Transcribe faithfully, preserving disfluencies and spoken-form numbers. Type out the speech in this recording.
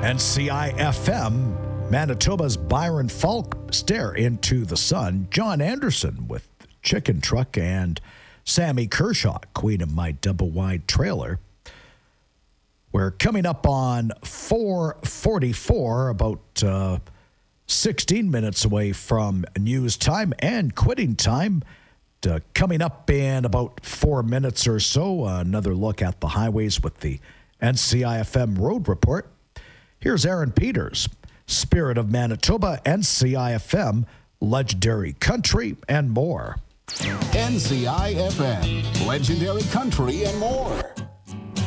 N C I F M, Manitoba's Byron Falk, Stare into the Sun. John Anderson with Chicken Truck, and Sammy Kershaw, Queen of My Double Wide Trailer. We're coming up on four forty-four, about uh, sixteen minutes away from news time and quitting time. Uh, coming up in about four minutes or so, uh, another look at the highways with the N C I F M Road Report. Here's Aaron Peters, Spirit of Manitoba, N C I F M, Legendary Country, and more. N C I F M, Legendary Country, and more.